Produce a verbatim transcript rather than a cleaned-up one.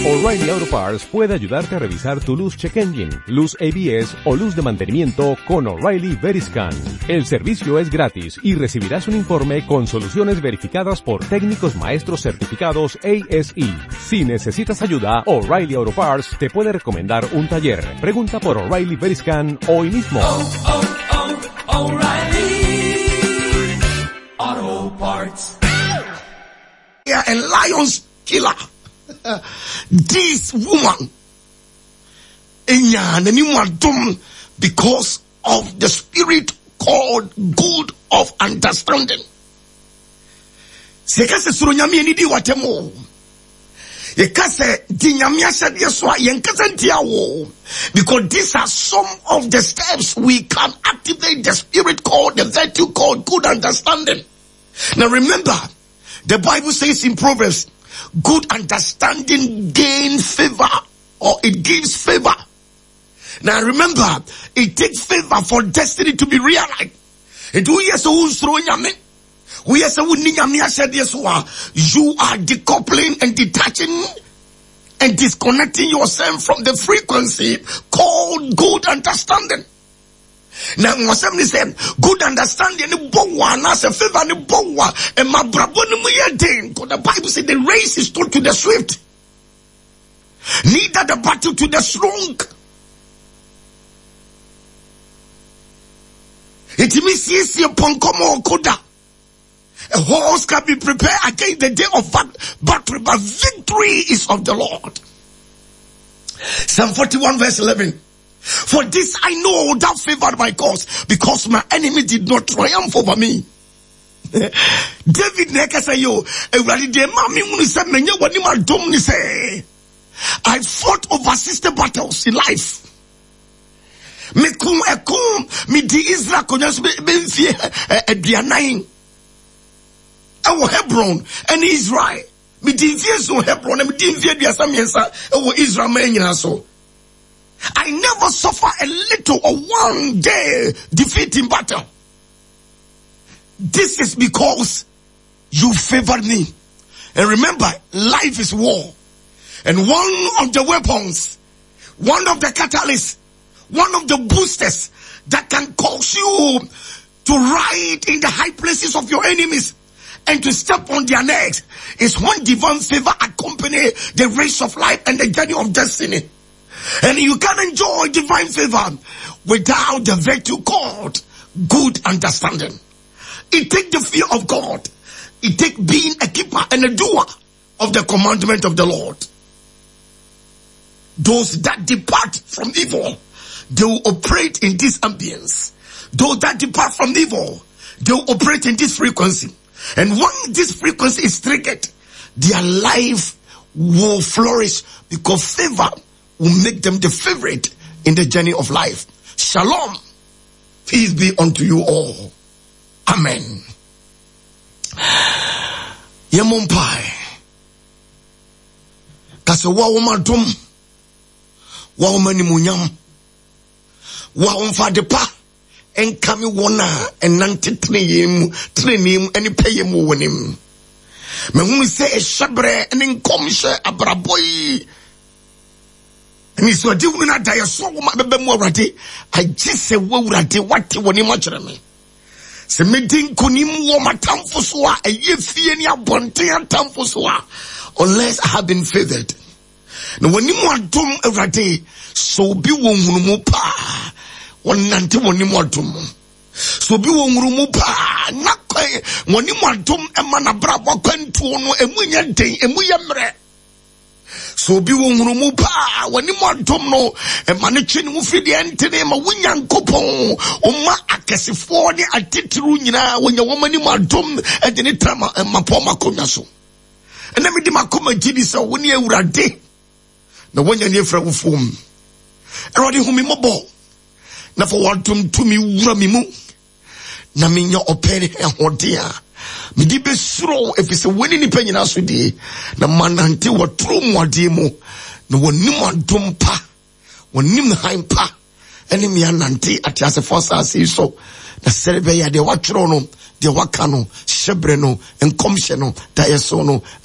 O'Reilly Auto Parts puede ayudarte a revisar tu luz check engine, luz A B S o luz de mantenimiento con O'Reilly Veriscan. El servicio es gratis y recibirás un informe con soluciones verificadas por técnicos maestros certificados A S E. Si necesitas ayuda, O'Reilly Auto Parts te puede recomendar un taller. Pregunta por O'Reilly Veriscan hoy mismo. Oh, oh, oh, O'Reilly Auto Parts. Yeah, a lion's killer. This woman, because of the spirit called good of understanding. Sekase surunyami ni di watemo. Yekase dinyamia shadiye swa yenkase ntiawo. Because these are some of the steps we can activate the spirit called, the virtue called good understanding. Now remember, the Bible says in Proverbs, good understanding gains favor, or it gives favor. Now remember, it takes favor for destiny to be realized. And who yes who's throwing me? Who yes who said yes you are decoupling and detaching and disconnecting yourself from the frequency called good understanding. Now, somebody said, good understanding, the favor, the and my brabo, the Bible said the race is taught to the swift, neither the battle to the strong. It means yes, upon come koda. A horse can be prepared against the day of battle, but victory is of the Lord. Psalm forty-one verse eleven. For this I know thou favored my cause, because my enemy did not triumph over me. David neka say yo, ewali de mami unu se menye wani ma dom ni say. I fought over sixty battles in life. Me kum ekum mi di Israel konyas be fie aduanan. Ewo Hebron and Israel. Mi di fie so Hebron and mi di fie aduasa miensa ewo Israel ma nyina so. I never suffer a little or one day defeat in battle. This is because you favored me. And remember, life is war. And one of the weapons, one of the catalysts, one of the boosters that can cause you to ride in the high places of your enemies and to step on their necks is when divine favor accompany the race of life and the journey of destiny. And you can enjoy divine favor without the virtue called good understanding. It takes the fear of God. It takes being a keeper and a doer of the commandment of the Lord. Those that depart from evil, they will operate in this ambience. Those that depart from evil, they will operate in this frequency. And when this frequency is triggered, their life will flourish because favor will make them the favorite in the journey of life. Shalom. Peace be unto you all. Amen. Yemompai. Kase wa womadum. Wa womani munyam. Wa womfadepa. Enkami wona enante treyem trenim eni peyem wonim. Me hu se eshabre eni nkomhye abraboyi. And so di wuna da yeso wo ma bebe mu awrade agise wo awrade wate woni mo kire me se medin konim wo matamfo so a eye fie ni abonten atamfo so a unless I have been favored no woni mo adom awrade so bi wo hunu mu pa wonante woni mo adom so bi wo hunu mu pa na kai woni mo adom e ma na bra bo kwantuo no emu nya den emu ye mre. So be one mupa when you want to know a managing mufidi entene ma winyan kopon oma akesifo ni atitru nyina when your woman ma dom e de ne trama e mapoma konya so ena me di makoma gidi so woni awurade na wonya ne fra wo fom erode hu mi mobo na for what tum to me wura mi mu na me nya opere e hode a me di be suro efise woni ni panyina so di na manante wo tru mwade mu na wonim adom pa wonim han pa ene me anante atiase force so na serebe ya de watro no de waka no shebre no enkomhye no da yeso no